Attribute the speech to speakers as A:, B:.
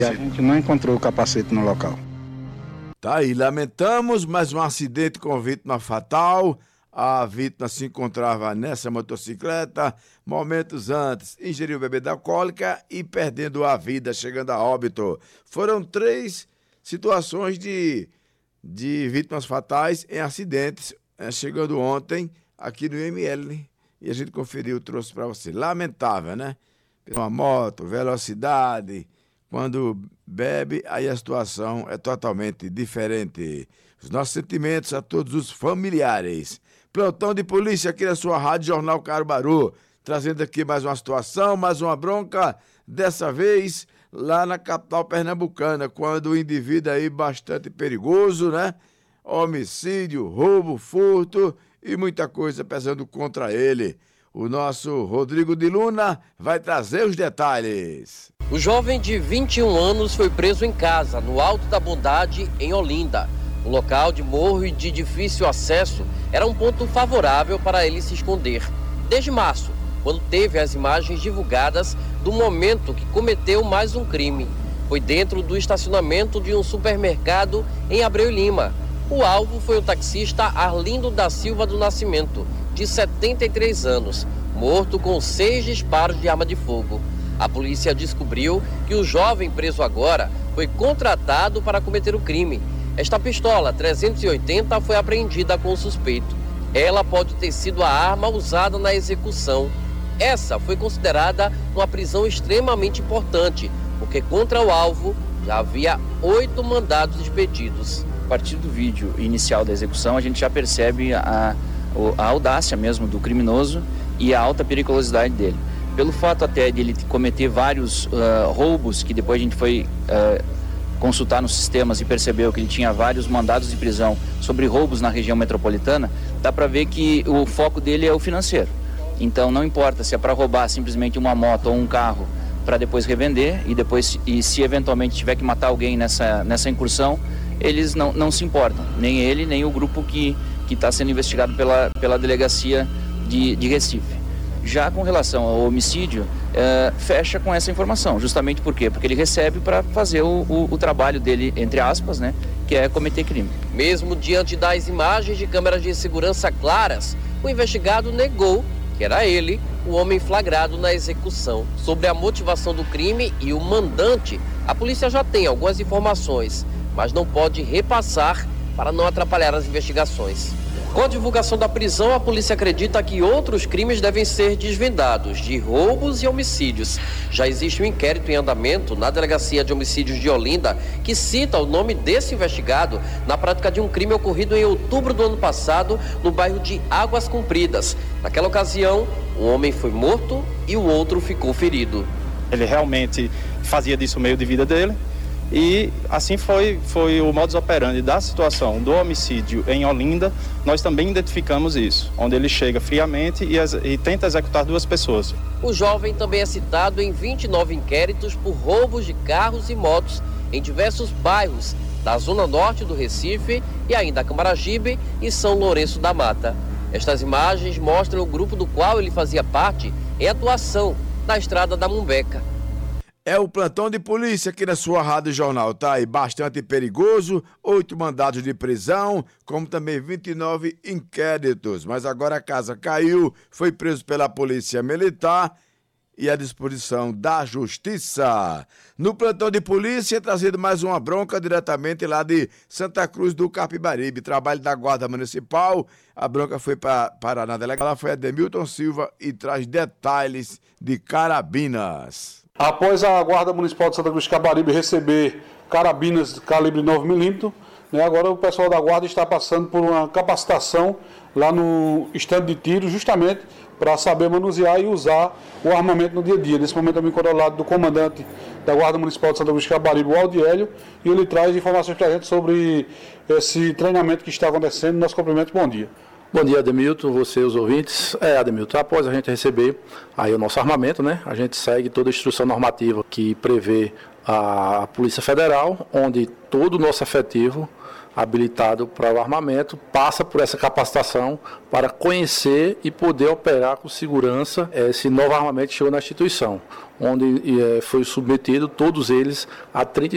A: E a gente não encontrou o capacete no local.
B: Tá aí, lamentamos mais um acidente com vítima fatal. A vítima se encontrava nessa motocicleta momentos antes, ingeriu bebida alcoólica e perdendo a vida, chegando a óbito. Foram 3 situações de vítimas fatais em acidentes, chegando ontem aqui no IML, e a gente conferiu, trouxe para você. Lamentável, né? Uma moto, velocidade, quando bebe, aí a situação é totalmente diferente. Os nossos sentimentos a todos os familiares. Plantão de polícia aqui na sua Rádio Jornal Caruaru, trazendo aqui mais uma situação, mais uma bronca, dessa vez lá na capital pernambucana, quando o indivíduo aí bastante perigoso, né? Homicídio, roubo, furto e muita coisa pesando contra ele. O nosso Rodrigo de Luna vai trazer os detalhes.
C: O jovem de 21 anos foi preso em casa, no Alto da Bondade, em Olinda. Um local de morro e de difícil acesso era um ponto favorável para ele se esconder. Desde março, quando teve as imagens divulgadas do momento que cometeu mais um crime. Foi dentro do estacionamento de um supermercado em Abreu Lima. O alvo foi o taxista Arlindo da Silva do Nascimento, de 73 anos, morto com 6 disparos de arma de fogo. A polícia descobriu que o jovem preso agora foi contratado para cometer o crime. Esta pistola 380 foi apreendida com o suspeito. Ela pode ter sido a arma usada na execução. Essa foi considerada uma prisão extremamente importante, porque contra o alvo já havia 8 mandados expedidos.
D: A partir do vídeo inicial da execução, a gente já percebe a audácia mesmo do criminoso e a alta periculosidade dele. Pelo fato até de ele cometer vários roubos, que depois a gente foi consultar nos sistemas e percebeu que ele tinha vários mandados de prisão sobre roubos na região metropolitana, dá para ver que o foco dele é o financeiro. Então não importa se é para roubar simplesmente uma moto ou um carro para depois revender e se eventualmente tiver que matar alguém nessa incursão, eles não se importam, nem ele, nem o grupo que está sendo investigado pela delegacia de Recife. Já com relação ao homicídio, fecha com essa informação, justamente por quê? Porque ele recebe para fazer o trabalho dele, entre aspas, né, que é cometer crime.
C: Mesmo diante das imagens de câmeras de segurança claras, o investigado negou que era ele o homem flagrado na execução. Sobre a motivação do crime e o mandante, a polícia já tem algumas informações, mas não pode repassar para não atrapalhar as investigações. Com a divulgação da prisão, a polícia acredita que outros crimes devem ser desvendados, de roubos e homicídios. Já existe um inquérito em andamento na Delegacia de Homicídios de Olinda que cita o nome desse investigado na prática de um crime ocorrido em outubro do ano passado no bairro de Águas Compridas. Naquela ocasião, um homem foi morto e o outro ficou ferido.
E: Ele realmente fazia disso o meio de vida dele. E assim foi o modus operandi da situação do homicídio em Olinda. Nós também identificamos isso, onde ele chega friamente e tenta executar 2 pessoas.
C: O jovem também é citado em 29 inquéritos por roubos de carros e motos em diversos bairros da zona norte do Recife e ainda Camaragibe e São Lourenço da Mata. Estas imagens mostram o grupo do qual ele fazia parte em atuação na estrada da Mumbeca.
B: É o plantão de polícia aqui na sua Rádio Jornal, tá aí bastante perigoso, 8 mandados de prisão, como também 29 inquéritos. Mas agora a casa caiu, foi preso pela polícia militar e à disposição da justiça. No plantão de polícia, trazido mais uma bronca diretamente lá de Santa Cruz do Capibaribe, trabalho da Guarda Municipal. A bronca foi para na delegacia, ela foi a Demilton Silva e traz detalhes de carabinas.
F: Após a Guarda Municipal de Santa Cruz do Capibaribe receber carabinas calibre 9mm, agora o pessoal da Guarda está passando por uma capacitação lá no estande de tiro, justamente para saber manusear e usar o armamento no dia a dia. Nesse momento eu me encontro ao lado do comandante da Guarda Municipal de Santa Cruz do Capibaribe, o Aldiélio, e ele traz informações para a gente sobre esse treinamento que está acontecendo. Nosso cumprimento, bom dia.
G: Bom dia, Ademilton, você e os ouvintes. Ademilton, após a gente receber aí o nosso armamento, a gente segue toda a instrução normativa que prevê a Polícia Federal, onde todo o nosso efetivo habilitado para o armamento, passa por essa capacitação para conhecer e poder operar com segurança esse novo armamento que chegou na instituição, onde foi submetido todos eles a 30